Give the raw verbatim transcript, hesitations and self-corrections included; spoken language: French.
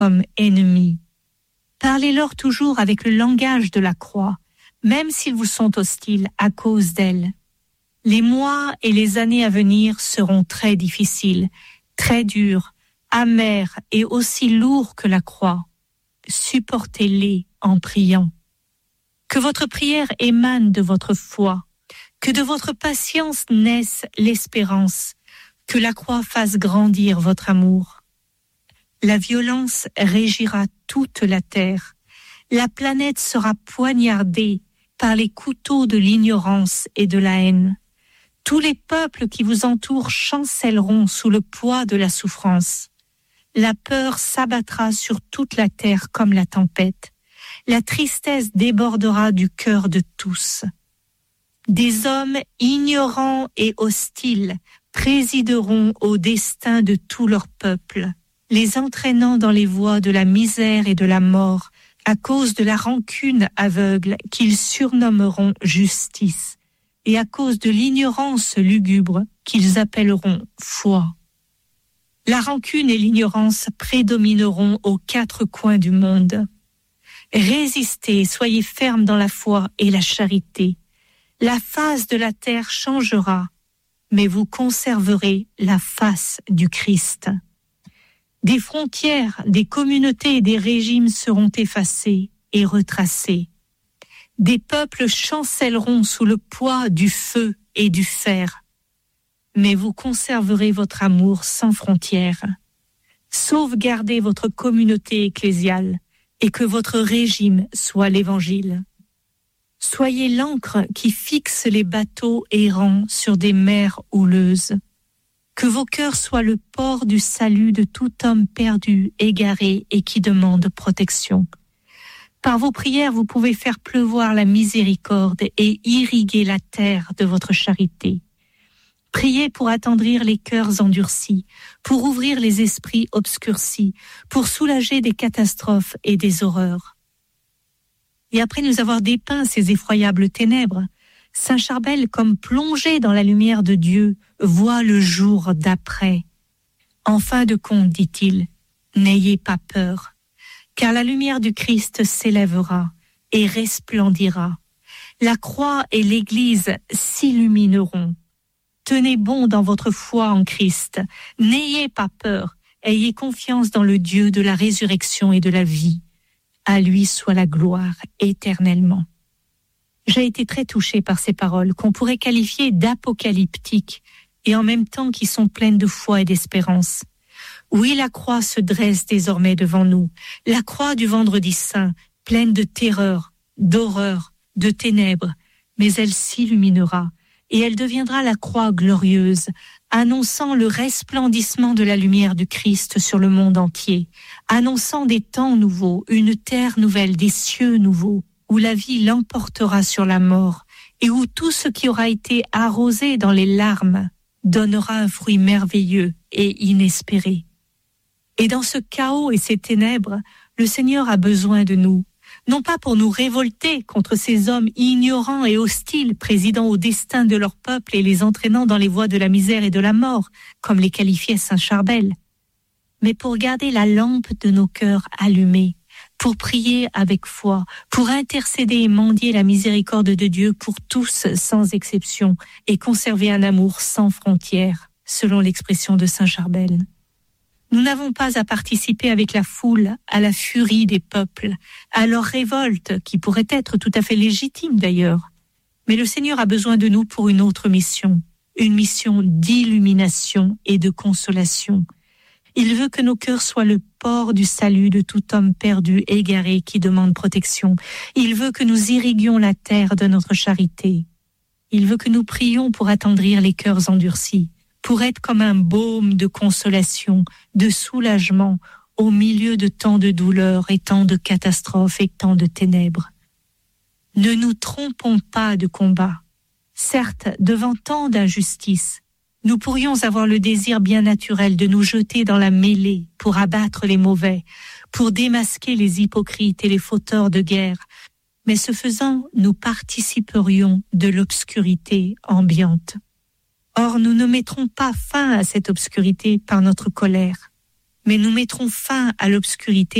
comme ennemis. Parlez-leur toujours avec le langage de la croix, même s'ils vous sont hostiles à cause d'elle. Les mois et les années à venir seront très difficiles, très durs, amers et aussi lourds que la croix. Supportez-les en priant. Que votre prière émane de votre foi, que de votre patience naisse l'espérance, que la croix fasse grandir votre amour. La violence régira toute la terre. La planète sera poignardée par les couteaux de l'ignorance et de la haine. Tous les peuples qui vous entourent chancelleront sous le poids de la souffrance. La peur s'abattra sur toute la terre comme la tempête. La tristesse débordera du cœur de tous. Des hommes ignorants et hostiles présideront au destin de tout leur peuple, les entraînant dans les voies de la misère et de la mort, à cause de la rancune aveugle qu'ils surnommeront justice, et à cause de l'ignorance lugubre qu'ils appelleront foi. La rancune et l'ignorance prédomineront aux quatre coins du monde. Résistez, soyez fermes dans la foi et la charité. La face de la terre changera, mais vous conserverez la face du Christ. Des frontières, des communautés et des régimes seront effacés et retracés. Des peuples chancelleront sous le poids du feu et du fer. Mais vous conserverez votre amour sans frontières. Sauvegardez votre communauté ecclésiale et que votre régime soit l'Évangile. Soyez l'encre qui fixe les bateaux errants sur des mers houleuses. Que vos cœurs soient le port du salut de tout homme perdu, égaré et qui demande protection. Par vos prières, vous pouvez faire pleuvoir la miséricorde et irriguer la terre de votre charité. Priez pour attendrir les cœurs endurcis, pour ouvrir les esprits obscurcis, pour soulager des catastrophes et des horreurs. Et après nous avoir dépeint ces effroyables ténèbres, Saint Charbel, comme plongé dans la lumière de Dieu, voit le jour d'après. En fin de compte, dit-il, n'ayez pas peur, car la lumière du Christ s'élèvera et resplendira. La croix et l'Église s'illumineront. Tenez bon dans votre foi en Christ. N'ayez pas peur. Ayez confiance dans le Dieu de la résurrection et de la vie. À lui soit la gloire éternellement. J'ai été très touchée par ces paroles qu'on pourrait qualifier d'apocalyptiques et en même temps qui sont pleines de foi et d'espérance. Oui, la croix se dresse désormais devant nous. La croix du Vendredi Saint, pleine de terreur, d'horreur, de ténèbres, mais elle s'illuminera. Et elle deviendra la croix glorieuse, annonçant le resplendissement de la lumière du Christ sur le monde entier, annonçant des temps nouveaux, une terre nouvelle, des cieux nouveaux, où la vie l'emportera sur la mort, et où tout ce qui aura été arrosé dans les larmes donnera un fruit merveilleux et inespéré. Et dans ce chaos et ces ténèbres, le Seigneur a besoin de nous, non pas pour nous révolter contre ces hommes ignorants et hostiles présidant au destin de leur peuple et les entraînant dans les voies de la misère et de la mort, comme les qualifiait Saint Charbel, mais pour garder la lampe de nos cœurs allumée, pour prier avec foi, pour intercéder et mendier la miséricorde de Dieu pour tous sans exception et conserver un amour sans frontières, selon l'expression de Saint Charbel. Nous n'avons pas à participer avec la foule à la furie des peuples, à leur révolte, qui pourrait être tout à fait légitime d'ailleurs. Mais le Seigneur a besoin de nous pour une autre mission, une mission d'illumination et de consolation. Il veut que nos cœurs soient le port du salut de tout homme perdu, égaré, qui demande protection. Il veut que nous irriguions la terre de notre charité. Il veut que nous prions pour attendrir les cœurs endurcis, pour être comme un baume de consolation, de soulagement au milieu de tant de douleurs et tant de catastrophes et tant de ténèbres. Ne nous trompons pas de combat. Certes, devant tant d'injustices, nous pourrions avoir le désir bien naturel de nous jeter dans la mêlée pour abattre les mauvais, pour démasquer les hypocrites et les fauteurs de guerre, mais ce faisant, nous participerions de l'obscurité ambiante. Or, nous ne mettrons pas fin à cette obscurité par notre colère. mais nous mettrons fin à l'obscurité